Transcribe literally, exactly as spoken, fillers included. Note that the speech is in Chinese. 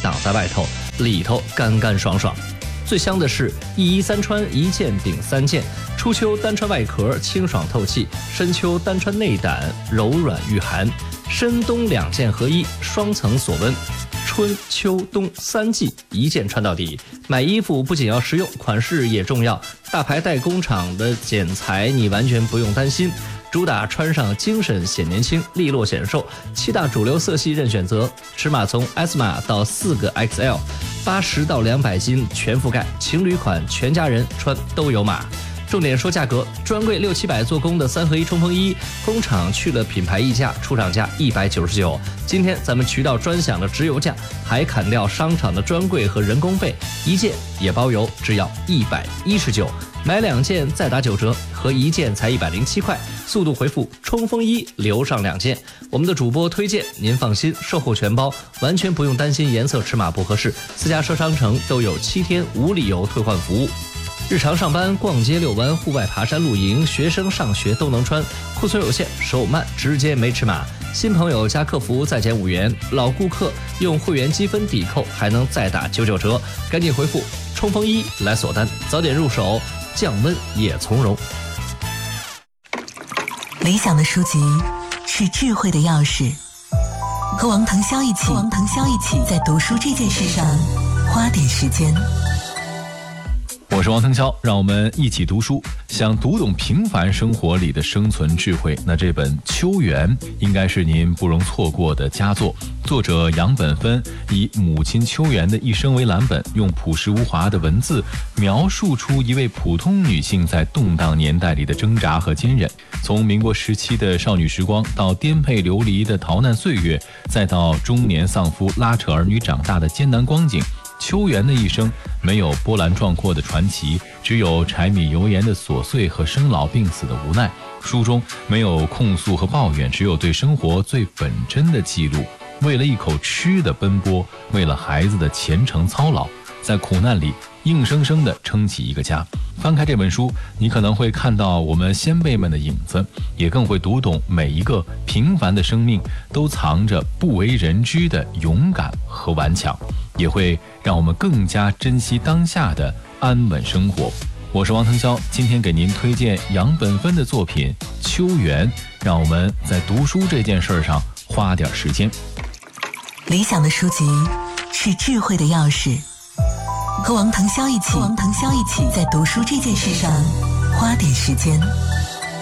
挡在外头，里头干干爽爽。最香的是一衣三穿，一件顶三件。初秋单穿外壳，清爽透气；深秋单穿内胆，柔软御寒。深冬两件合一，双层锁温。春秋冬三季一件穿到底。买衣服不仅要实用，款式也重要。大牌代工厂的剪裁你完全不用担心，主打穿上精神显年轻，利落显瘦。七大主流色系任选择，尺码从 S 码到四个 X L， 八十到两百斤全覆盖，情侣款全家人穿都有码。重点说价格，专柜六七百做工的三合一冲锋衣，工厂去了品牌溢价，出厂价一百九十九。今天咱们渠道专享的直邮价，还砍掉商场的专柜和人工费，一件也包邮，只要一百一十九。买两件再打九折，合一件才一百零七块。速度回复冲锋衣留上两件。我们的主播推荐，您放心，售后全包，完全不用担心颜色尺码不合适。私家车商城都有七天无理由退换服务。日常上班、逛街、遛弯、户外爬山、露营，学生上学都能穿。库存有限，手慢，直接没尺码。新朋友加客服再减五元，老顾客用会员积分抵扣，还能再打九九折。赶紧回复冲锋衣来锁单，早点入手，降温也从容。 理想的书籍是智慧的钥匙，和王腾霄一起，和王腾霄一起在读书这件事上花点时间。 我是王腾霄，让我们一起读书。想读懂平凡生活里的生存智慧，那这本《秋园》应该是您不容错过的佳作。作者杨本芬以母亲秋园的一生为蓝本，用朴实无华的文字描述出一位普通女性在动荡年代里的挣扎和坚韧。从民国时期的少女时光，到颠沛流离的逃难岁月，再到中年丧夫拉扯儿女长大的艰难光景，秋园的一生没有波澜壮阔的传奇，只有柴米油盐的琐碎和生老病死的无奈。书中没有控诉和抱怨，只有对生活最本真的记录。为了一口吃的奔波，为了孩子的虔诚操劳，在苦难里硬生生地撑起一个家。翻开这本书，你可能会看到我们先辈们的影子，也更会读懂每一个平凡的生命都藏着不为人知的勇敢和顽强，也会让我们更加珍惜当下的安稳生活。我是王腾霄，今天给您推荐杨本芬的作品《秋园》，让我们在读书这件事上花点时间。 理想的书籍是智慧的钥匙，和王腾霄一起，和王腾霄一起在读书这件事上花点时间。